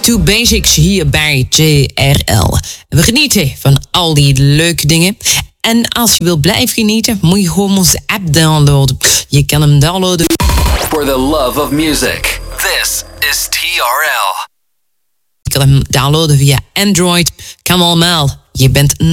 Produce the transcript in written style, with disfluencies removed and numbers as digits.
to Basics hier bij TRL. We genieten van al die leuke dingen. En als je wil blijven genieten, moet je gewoon onze app downloaden. Je kan hem downloaden. For the love of music, this is TRL. Je kan hem downloaden via Android. Kan allemaal. Je bent